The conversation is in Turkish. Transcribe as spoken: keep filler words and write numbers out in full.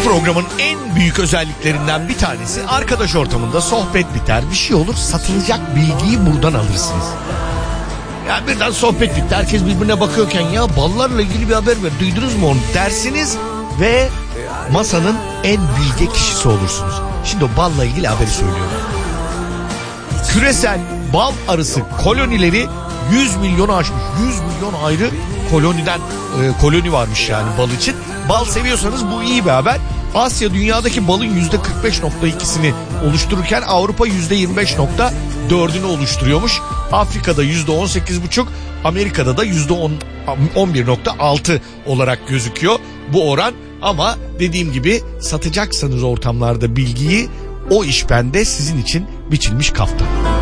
programın en büyük özelliklerinden bir tanesi, arkadaş ortamında sohbet biter, bir şey olur, satılacak bilgiyi buradan alırsınız. Ya birden sohbet bitti, herkes birbirine bakıyorken ya ballarla ilgili bir haber ver, duydunuz mu onu dersiniz ve masanın en bilge kişisi olursunuz. Şimdi o balla ilgili haberi söylüyorum. Küresel bal arısı kolonileri yüz milyonu aşmış. yüz milyon ayrı koloniden e, koloni varmış yani bal için. Bal seviyorsanız bu iyi bir haber. Asya dünyadaki balın yüzde kırk beş nokta ikisini oluştururken Avrupa yüzde yirmi beş nokta dördünü oluşturuyormuş. Afrika'da yüzde on sekiz buçuk, Amerika'da da yüzde on bir nokta altı olarak gözüküyor bu oran. Ama dediğim gibi satacaksanız ortamlarda bilgiyi, o iş bende, sizin için biçilmiş kaftan.